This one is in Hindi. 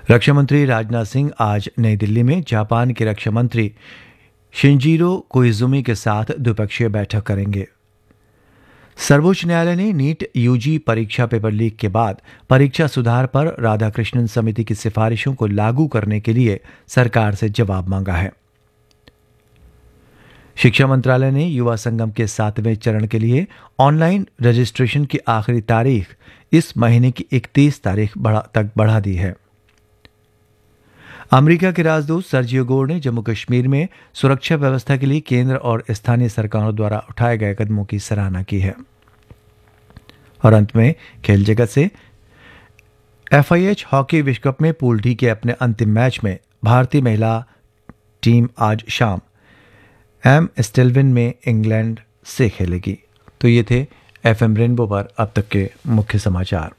रक्षा मंत्री राजनाथ सिंह आज नई दिल्ली में जापान के रक्षा मंत्री शिंजीरो कोइजुमी के साथ द्विपक्षीय बैठक करेंगे। सर्वोच्च न्यायालय ने नीट यूजी परीक्षा पेपर लीक के बाद परीक्षा सुधार पर राधाकृष्णन समिति की सिफारिशों को लागू करने के लिए सरकार से जवाब मांगा है। शिक्षा मंत्रालय ने युवा संगम के 7वें चरण के लिए ऑनलाइन रजिस्ट्रेशन की आखिरी तारीख इस महीने की 31 तारीख तक बढ़ा दी है। अमेरिका के राजदूत सर्जियो गोर ने जम्मू कश्मीर में सुरक्षा व्यवस्था के लिए केंद्र और स्थानीय सरकारों द्वारा उठाए गए कदमों की सराहना की है। और अंत में खेल जगत से FIH हॉकी विश्व कप में पूल डी के अपने अंतिम मैच में भारतीय महिला टीम आज शाम एम स्टेल्विन में इंग्लैंड से खेलेगी। तो ये थे FM रेनबो पर अब तक के मुख्य समाचार।